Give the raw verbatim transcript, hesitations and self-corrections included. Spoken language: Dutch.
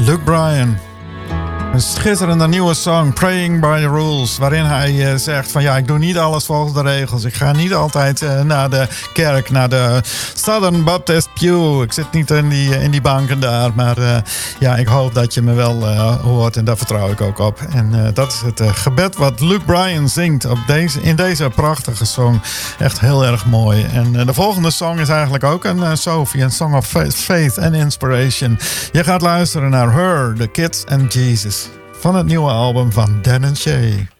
Luke Bryan. Een schitterende nieuwe song, Praying by the Rules. Waarin hij uh, zegt van ja, ik doe niet alles volgens de regels. Ik ga niet altijd uh, naar de kerk, naar de Southern Baptist Pew. Ik zit niet in die, in die banken daar. Maar uh, ja, ik hoop dat je me wel uh, hoort en daar vertrouw ik ook op. En uh, dat is het uh, gebed wat Luke Bryan zingt op deze, in deze prachtige song. Echt heel erg mooi. En uh, de volgende song is eigenlijk ook een uh, Sophie, een song of faith and inspiration. Je gaat luisteren naar Her, The Kids and Jesus. Van het nieuwe album van Dan and Shay.